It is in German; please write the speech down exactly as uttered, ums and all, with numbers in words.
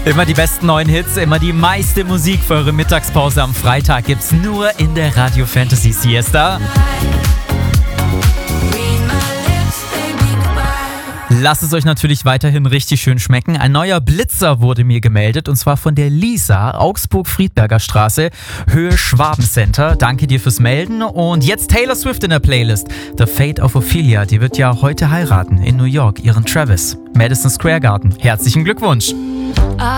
Immer die besten neuen Hits, immer die meiste Musik für eure Mittagspause am Freitag gibt's nur in der Radio Fantasy Siesta. Lasst es euch natürlich weiterhin richtig schön schmecken. Ein neuer Blitzer wurde mir gemeldet und zwar von der Lisa, Augsburg-Friedberger Straße, Höhe Schwaben-Center. Danke dir fürs Melden. Und jetzt Taylor Swift in der Playlist. The Fate of Ophelia, die wird ja heute heiraten in New York, ihren Travis. Madison Square Garden. Herzlichen Glückwunsch.